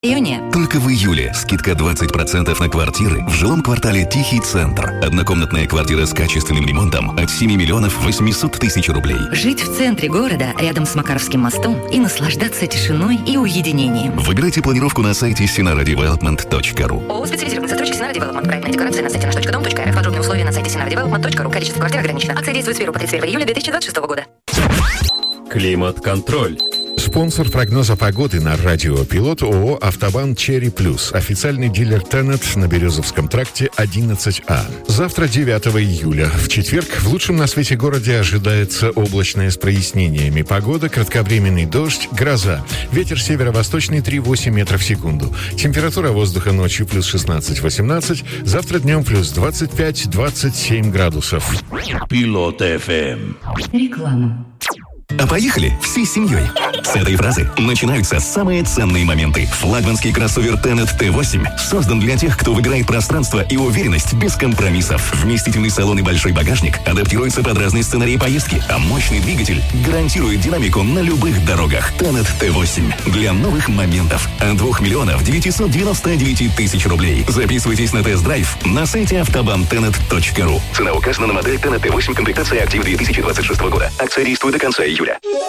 июне. Только в июле скидка 20% на квартиры в жилом квартале «Тихий центр». Однокомнатная квартира с качественным ремонтом от 7 миллионов 800 тысяч рублей. Жить в центре города, рядом с Макаровским мостом и наслаждаться тишиной и уединением. Выбирайте планировку на сайте sinaradevelopment.ru. ООО «Специализированный застройщик Sinara Development». Проектная декорация на сайте nаш.дом.рф. Подробные условия на сайте sinaradevelopment.ru. Количество квартир ограничено. Акция действует с 1 по 31 июля 2026 года. Климат-контроль. Спонсор прогноза погоды на радио «Пилот» ООО «Автобан Черри Плюс». Официальный дилер «Теннет» на Березовском тракте 11А. Завтра, 9 июля, в четверг, в лучшем на свете городе ожидается облачное с прояснениями. Погода, кратковременный дождь, гроза. Ветер северо-восточный 3,8 метров в секунду. Температура воздуха ночью плюс 16-18. Завтра днем плюс 25-27 градусов. Пилот ФМ. Реклама. А поехали всей семьей. С этой фразы начинаются самые ценные моменты. Флагманский кроссовер Tenet T8 создан для тех, кто выбирает пространство и уверенность без компромиссов. Вместительный салон и большой багажник адаптируются под разные сценарии поездки, а мощный двигатель гарантирует динамику на любых дорогах. Tenet T8 для новых моментов. От 2 миллионов 999 тысяч рублей. Записывайтесь на тест-драйв на сайте автобанtenet.ру. Цена указана на модель Tenet T8, комплектация актив 2026 года. Акция действует до конца июля.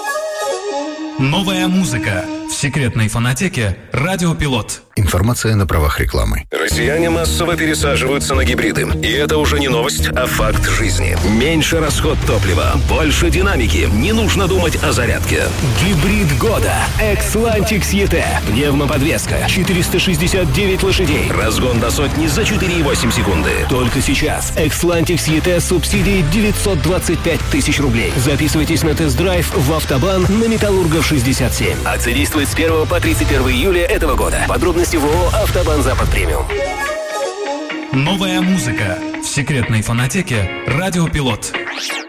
Новая музыка в секретной фонотеке «Радио Пилот». Информация на правах рекламы. Россияне массово пересаживаются на гибриды. И это уже не новость, а факт жизни. Меньше расход топлива, больше динамики. Не нужно думать о зарядке. Гибрид года. Xlantix ET. Пневмоподвеска. 469 лошадей. Разгон до сотни за 4,8 секунды. Только сейчас. Xlantix ET с субсидией 925 тысяч рублей. Записывайтесь на тест-драйв в Автобан на Металлургов 67. Акция действует с 1 по 31 июля этого года. Подробности в ООО «Автобан Запад Премиум». Новая музыка в секретной фонотеке «Радио Пилот».